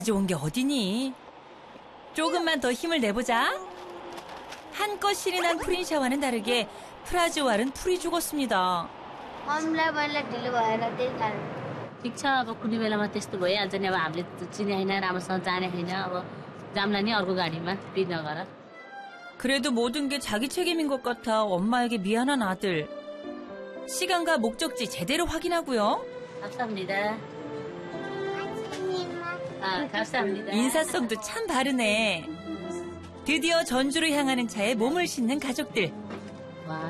온 게 어디니? 조금만 더 힘을 내보자. 한껏 실이 난 프린샤와는 다르게 프라즈왈은 풀이 죽었습니다. ठिक छ अब कुनै बेलामा त्यस्तो भइहाल्छ नि अब हामीले चिने होइन राम्रोसँग जाने होइन अब जाम्ला नि अर्को गाडीमा पिर नगर. 그래도 모든 게 자기 책임인 것 같아 엄마에게 미안한 아들. 시간과 목적지 제대로 확인하고요. 감사합니다. 감사합니다. 인사성도 참 바르네. 드디어 전주로 향하는 차에 몸을 싣는 가족들. 와.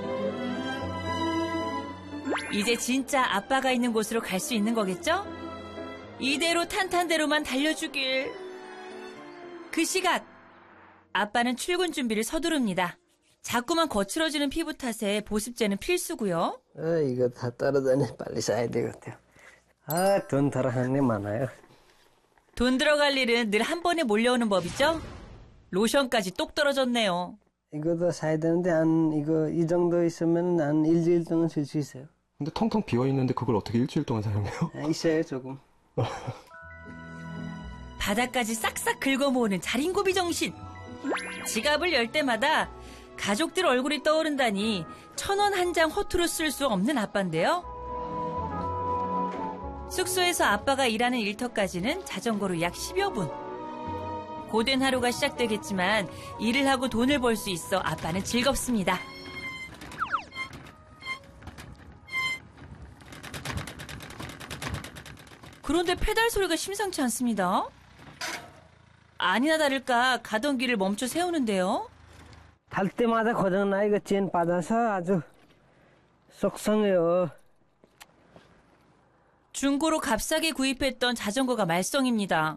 이제 진짜 아빠가 있는 곳으로 갈 수 있는 거겠죠? 이대로 탄탄대로만 달려주길. 그 시각 아빠는 출근 준비를 서두릅니다. 자꾸만 거칠어지는 피부 탓에 보습제는 필수고요. 이거 다 떨어지네. 빨리 사야 되겠대요. 돈 들어가는 게 많아요. 돈 들어갈 일은 늘 한 번에 몰려오는 법이죠? 로션까지 똑 떨어졌네요. 이것도 사야 되는데 이 정도 있으면 한 일주일 동안 쓸 수 있어요. 근데 텅텅 비어있는데 그걸 어떻게 일주일 동안 사용해요? 있어요, 조금. 바닥까지 싹싹 긁어 모으는 자린고비 정신. 지갑을 열 때마다 가족들 얼굴이 떠오른다니 1,000원 한 장 허투루 쓸 수 없는 아빠인데요. 숙소에서 아빠가 일하는 일터까지는 자전거로 약 10여 분. 고된 하루가 시작되겠지만 일을 하고 돈을 벌 수 있어 아빠는 즐겁습니다. 그런데 페달 소리가 심상치 않습니다. 아니나 다를까 가던 길을 멈춰 세우는데요. 달 때마다 고장나. 이거 찐 받아서 아주 속상해요. 중고로 값싸게 구입했던 자전거가 말썽입니다.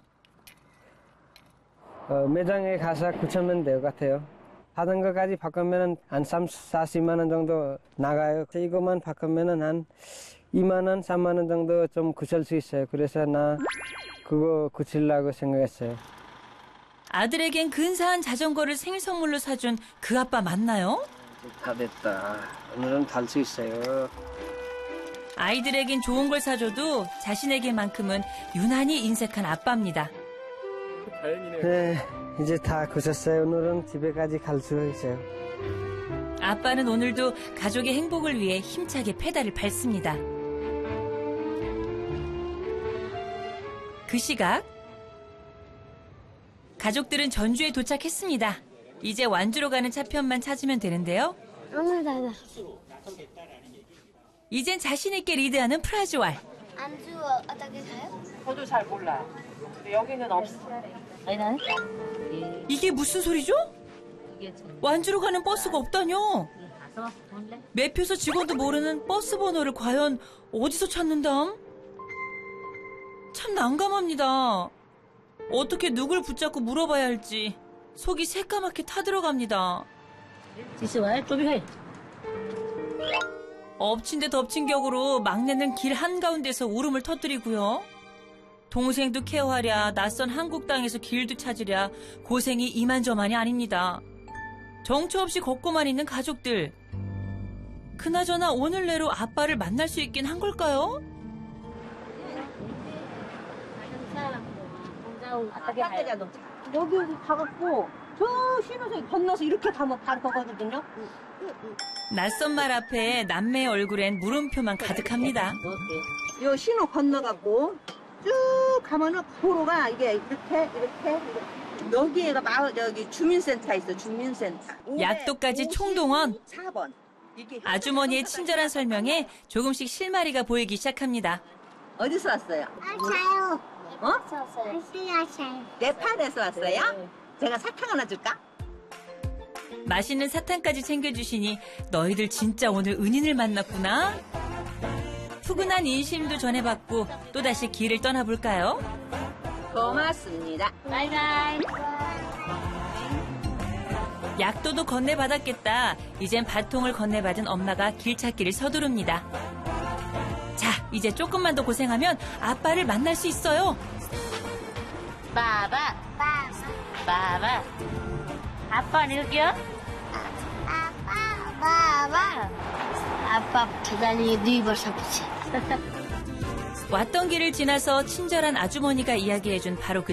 매장에 가서 고치면 될 것 같아요. 자전거까지 바꾸면 한 40만 원 정도 나가요. 이거만 바꾸면 한 2만 원, 3만 원 정도 좀 고칠 수 있어요. 그래서 나 그거 고치려고 생각했어요. 아들에겐 근사한 자전거를 생일 선물로 사준 그 아빠 맞나요? 다 됐다. 오늘은 달 수 있어요. 아이들에겐 좋은 걸 사줘도 자신에게만큼은 유난히 인색한 아빠입니다. 네, 이제 다 고쳤어요. 오늘은 집에까지 갈 수 있어요. 아빠는 오늘도 가족의 행복을 위해 힘차게 페달을 밟습니다. 그 시각 가족들은 전주에 도착했습니다. 이제 완주로 가는 차편만 찾으면 되는데요. 이젠 자신 있게 리드하는 프라즈왈. 안주 어떻게 사요? 저도 잘 몰라요. 근데 여기는 없어. होइन 이게 무슨 소리죠? 완주로 가는 버스가 없다뇨. 가서 돈래? 매표소 직원도 모르는 버스 번호를 과연 어디서 찾는담? 참 난감합니다. 어떻게 누굴 붙잡고 물어봐야 할지 속이 새까맣게 타들어갑니다. 지수와 쪼비해. 엎친 데 덮친 격으로 막내는 길 한가운데서 울음을 터뜨리고요. 동생도 케어하랴 낯선 한국 땅에서 길도 찾으랴 고생이 이만저만이 아닙니다. 정처 없이 걷고만 있는 가족들. 그나저나 오늘 내로 아빠를 만날 수 있긴 한 걸까요? 여기 가갖고 저 신호선 건너서 이렇게 가면 바로 거거든요. 낯선 말 앞에 남매의 얼굴엔 물음표만 가득합니다. 요 신호 건너갖고 쭉 가면은 도로가 이게 이렇게 여기에가 마을 여기 주민센터 있어. 주민센터. 약도까지 총동원. 4번. 아주머니의 친절한 설명에 조금씩 실마리가 보이기 시작합니다. 어디서 왔어요? 사요. 어? 사요. 네팔에서 왔어요? 제가 사탕 하나 줄까? 맛있는 사탕까지 챙겨주시니 너희들 진짜 오늘 은인을 만났구나. 푸근한 인심도 전해받고 또다시 길을 떠나볼까요? 고맙습니다. 바이바이. 약도도 건네받았겠다. 이젠 바통을 건네받은 엄마가 길찾기를 서두릅니다. 자, 이제 조금만 더 고생하면 아빠를 만날 수 있어요. 바바. 바바. 아빠는 여기요? 아빠 기다리기 2번 पछि. 왔던 길을 지나서 친절한 아주머니가 이야기해준 바로 그